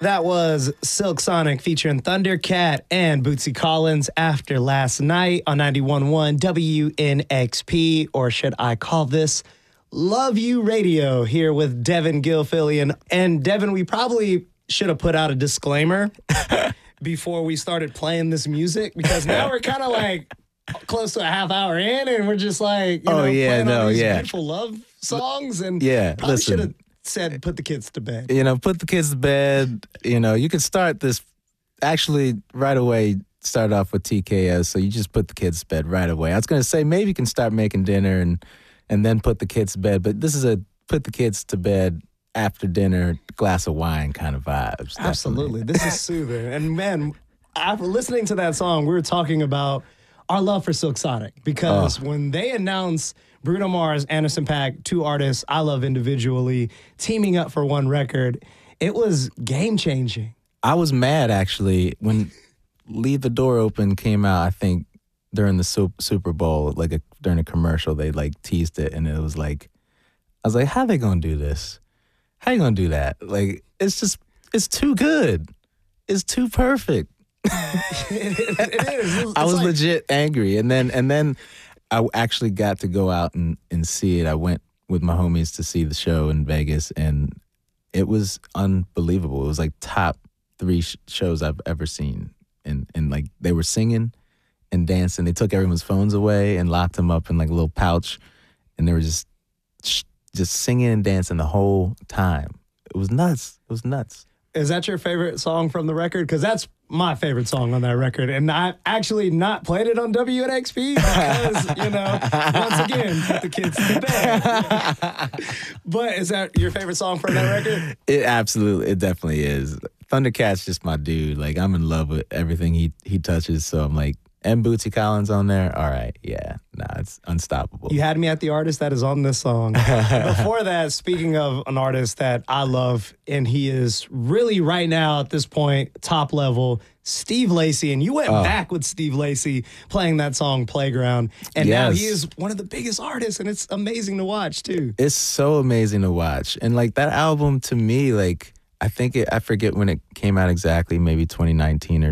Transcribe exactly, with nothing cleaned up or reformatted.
That was Silk Sonic featuring Thundercat and Bootsy Collins after last night on ninety-one point one W N X P, or should I call this Love You Radio, here with Devin Gilfillian. And Devin, we probably should have put out a disclaimer before we started playing this music, because now we're kind of like close to a half hour in and we're just like, you oh, know, yeah, playing no, all these yeah. beautiful love songs. And yeah, probably listen. should have said put the kids to bed. You know, put the kids to bed. You know, you can start this actually right away, start off with T K S. So you just put the kids to bed right away. I was going to say maybe you can start making dinner and and then put the kids to bed. But this is a put the kids to bed after dinner, glass of wine kind of vibes. Absolutely. This is soothing. And man, after listening to that song, we were talking about our love for Silk Sonic, because Oh. when they announced Bruno Mars, Anderson .Paak, two artists I love individually, teaming up for one record, it was game-changing. I was mad, actually, when Leave the Door Open came out, I think, during the Sup- Super Bowl, like a, during a commercial, they like teased it, and it was like, I was like, how they gonna do this? How you gonna do that? Like, it's just, it's too good. It's too perfect. it, it, it is. It's I was like, legit angry. And then, and then I actually got to go out and, and see it. I went with my homies to see the show in Vegas, and it was unbelievable. It was like top three sh- shows I've ever seen. And, and like, they were singing and dancing. They took everyone's phones away and locked them up in like a little pouch. And they were just, just singing and dancing the whole time. It was nuts. It was nuts. Is that your favorite song from the record? Because that's my favorite song on that record. And I actually not played it on W N X P because, you know, once again, put the kids to bed. But is that your favorite song from that record? It absolutely, it definitely is. Thundercat's just my dude. Like, I'm in love with everything he he touches. So I'm like, and Bootsy Collins on there. All right, yeah, nah, it's unstoppable. You had me at the artist that is on this song. Before that, speaking of an artist that I love, and he is really right now at this point top level, Steve Lacy. And you went Oh. back with Steve Lacy playing that song Playground, and now Yes. he is one of the biggest artists, and it's amazing to watch too. It's so amazing to watch, and like that album to me, like I think it, I forget when it came out exactly, maybe twenty nineteen or